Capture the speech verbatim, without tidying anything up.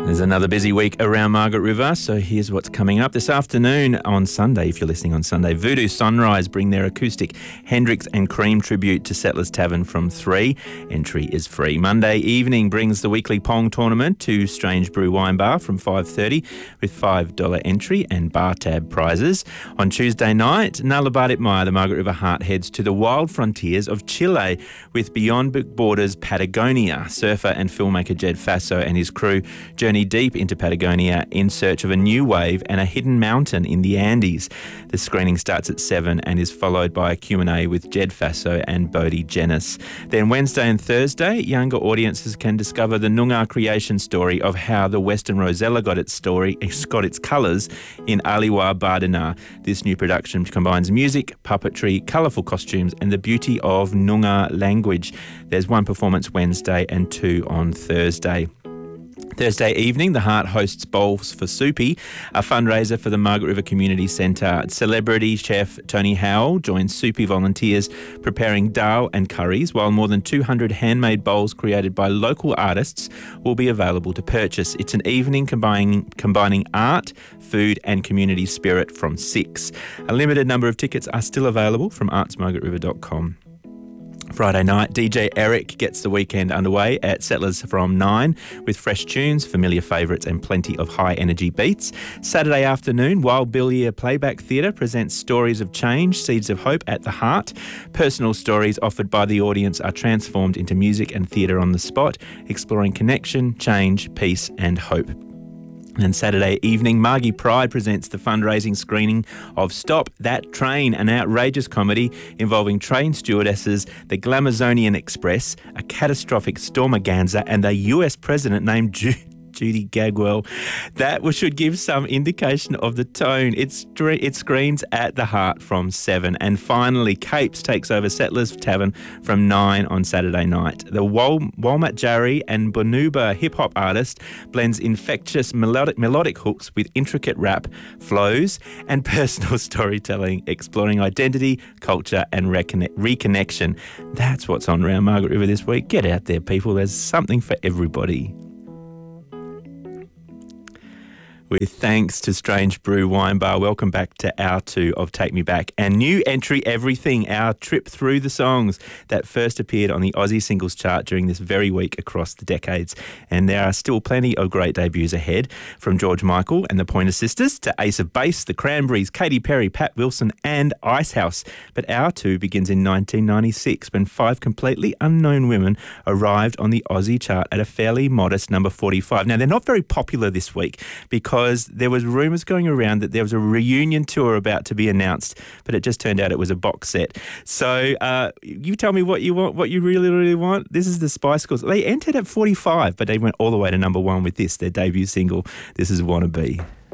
There's another busy week around Margaret River, so here's what's coming up. This afternoon on Sunday, if you're listening on Sunday, Voodoo Sunrise bring their acoustic Hendrix and Cream tribute to Settlers Tavern from three. Entry is free. Monday evening brings the weekly Pong tournament to Strange Brew Wine Bar from five thirty with five dollars entry and bar tab prizes. On Tuesday night, Nullarbor Maya, the Margaret River Heart, heads to the wild frontiers of Chile with Beyond Borders Patagonia. Surfer and filmmaker Jed Faso and his crew journey deep into Patagonia in search of a new wave and a hidden mountain in the Andes. The screening starts at seven and is followed by a Q and A with Jed Faso and Bodie Jennis. Then Wednesday and Thursday, younger audiences can discover the Noongar creation story of how the Western Rosella got its story, got its colours in Aliwa Bardana. This new production combines music, puppetry, colourful costumes and the beauty of Noongar language. There's one performance Wednesday and two on Thursday. Thursday evening, the Heart hosts Bowls for Soupy, a fundraiser for the Margaret River Community Centre. Celebrity chef Tony Howell joins Soupy volunteers preparing dal and curries, while more than two hundred handmade bowls created by local artists will be available to purchase. It's an evening combining, combining art, food and community spirit from six. A limited number of tickets are still available from arts margaret river dot com. Friday night, D J Eric gets the weekend underway at Settlers from nine with fresh tunes, familiar favourites and plenty of high-energy beats. Saturday afternoon, Wild Bill Year Playback Theatre presents Stories of Change, Seeds of Hope at the Heart. Personal stories offered by the audience are transformed into music and theatre on the spot, exploring connection, change, peace and hope. And Saturday evening, Margie Pride presents the fundraising screening of Stop That Train, an outrageous comedy involving train stewardesses, the Glamazonian Express, a catastrophic stormaganza, and a U S president named Ju- Judy Gagwell. That should give some indication of the tone. It's, it screens at the Heart from seven. And finally, Capes takes over Settlers Tavern from nine on Saturday night. The Wal- Walmat Jarry and Bonuba hip-hop artist blends infectious melodic, melodic hooks with intricate rap flows and personal storytelling, exploring identity, culture and reconnect- reconnection. That's what's on around Margaret River this week. Get out there, people. There's something for everybody. With thanks to Strange Brew Wine Bar, welcome back to Hour two of Take Me Back. And new entry, Everything, our trip through the songs that first appeared on the Aussie Singles Chart during this very week across the decades. And there are still plenty of great debuts ahead, from George Michael and the Pointer Sisters to Ace of Base, the Cranberries, Katy Perry, Pat Wilson and Icehouse. But Hour two begins in nineteen ninety-six when five completely unknown women arrived on the Aussie chart at a fairly modest number forty-five. Now, they're not very popular this week because Because there was rumours going around that there was a reunion tour about to be announced, but it just turned out it was a box set. So uh, you tell me what you want, what you really, really want. This is the Spice Girls. They entered at forty-five, but they went all the way to number one with this, their debut single, This Is Wanna Be.